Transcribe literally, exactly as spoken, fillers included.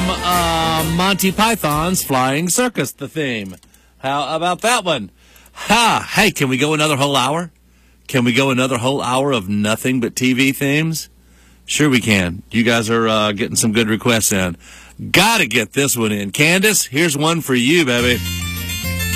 uh, Monty Python's Flying Circus, the theme. How about that one? Ha! Hey, can we go another whole hour? Can we go another whole hour of nothing but T V themes? Sure we can. You guys are uh, getting some good requests in. Gotta get this one in. Candace, here's one for you, baby.